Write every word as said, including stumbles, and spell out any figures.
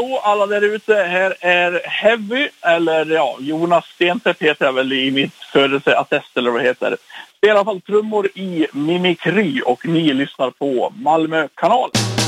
Så alla där ute, här är Heavy, eller ja, Jonas Stentepp heter jag väl i mitt födelseattest eller vad det heter. Det är i alla fall trummor i Mimikry och ni lyssnar på Malmö kanal.